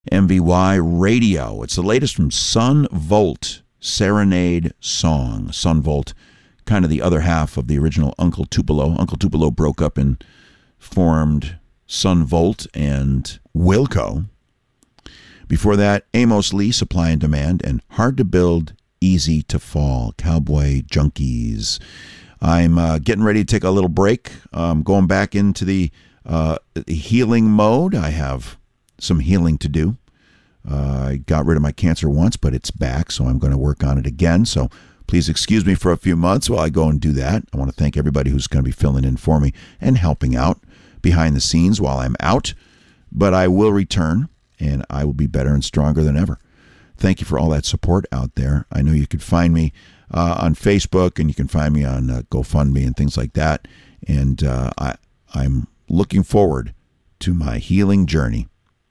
MVY Radio. It's the latest from Son Volt, Serenade Song. Son Volt, kind of the other half of the original Uncle Tupelo. Uncle Tupelo broke up and formed Son Volt and Wilco. Before that, Amos Lee, Supply and Demand, and Hard to Build, Easy to Fall, Cowboy Junkies. I'm getting ready to take a little break. Going back into the healing mode. I have some healing to do. I got rid of my cancer once, but it's back, so I'm going to work on it again. So please excuse me for a few months while I go and do that. I want to thank everybody who's going to be filling in for me and helping out behind the scenes while I'm out. But I will return, and I will be better and stronger than ever. Thank you for all that support out there. I know you can find me on Facebook, and you can find me on GoFundMe and things like that. And I'm looking forward to my healing journey.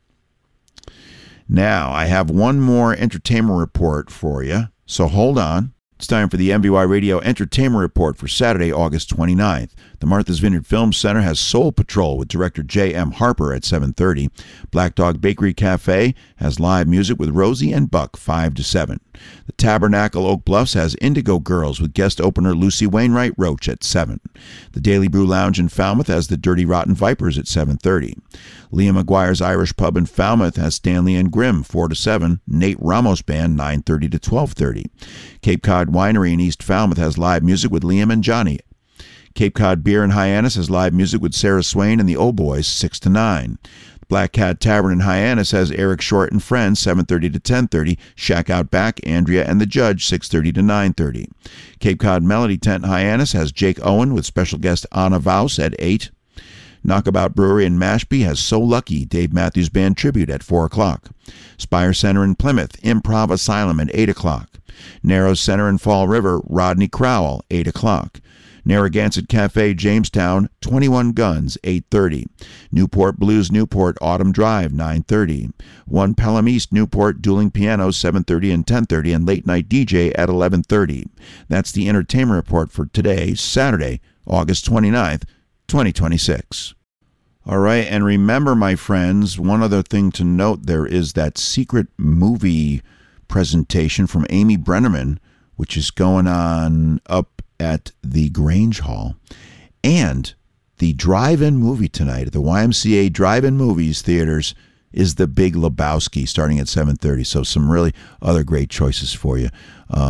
Now, I have one more entertainment report for you, so hold on. It's time for the MVY Radio Entertainment Report for Saturday, August 29th. The Martha's Vineyard Film Center has Soul Patrol with director J.M. Harper at 7:30. Black Dog Bakery Cafe has live music with Rosie and Buck 5 to 7. The Tabernacle Oak Bluffs has Indigo Girls with guest opener Lucy Wainwright Roach at 7. The Daily Brew Lounge in Falmouth has the Dirty Rotten Vipers at 7:30. Liam McGuire's Irish Pub in Falmouth has Stanley and Grimm 4 to 7. Nate Ramos Band 9:30 to 12:30. Cape Cod Winery in East Falmouth has live music with Liam and Johnny. Cape Cod Beer in Hyannis has live music with Sarah Swain and the O Boys 6 to 9. Black Cat Tavern in Hyannis has Eric Short and Friends 7:30 to 10:30. Shack Out Back, Andrea and the Judge 6:30 to 9:30. Cape Cod Melody Tent in Hyannis has Jake Owen with special guest Anna Vaus at 8. Knockabout Brewery in Mashpee has So Lucky, Dave Matthews Band Tribute at 4 o'clock. Spire Center in Plymouth, Improv Asylum at 8 o'clock. Narrows Center in Fall River, Rodney Crowell, 8 o'clock. Narragansett Cafe, Jamestown, 21 Guns, 8:30. Newport Blues Newport, Autumn Drive, 9:30. One Pelham East Newport, Dueling Pianos, 7:30 and 10:30, and Late Night DJ at 11:30. That's the entertainment report for today, Saturday, August 29th, 2026. All right, and remember, my friends, one other thing to note, there is that secret movie presentation from Amy Brenneman, which is going on up at the Grange Hall, and the drive-in movie tonight at the YMCA Drive-In Movies Theaters is The Big Lebowski, starting at 7:30. So some really other great choices for you.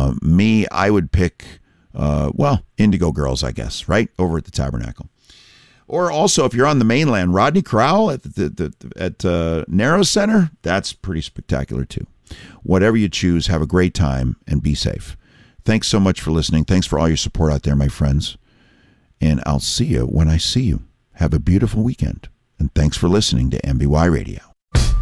I would pick, Indigo Girls, I guess, right over at the Tabernacle. Or also, if you're on the mainland, Rodney Crowell at Narrows Center, that's pretty spectacular too. Whatever you choose, have a great time and be safe. Thanks so much for listening. Thanks for all your support out there, my friends. And I'll see you when I see you. Have a beautiful weekend. And thanks for listening to MVY Radio.